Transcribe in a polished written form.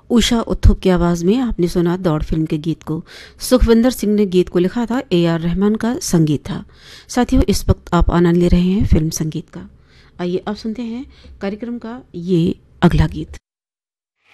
उषा उत्थुप की आवाज़ में आपने सुना दौड़ फिल्म के गीत को। सुखविंदर सिंह ने गीत को लिखा था, AR रहमान का संगीत था। साथियों, इस वक्त आप आनंद ले रहे हैं फिल्म संगीत का। आइए अब सुनते हैं कार्यक्रम का ये अगला गीत।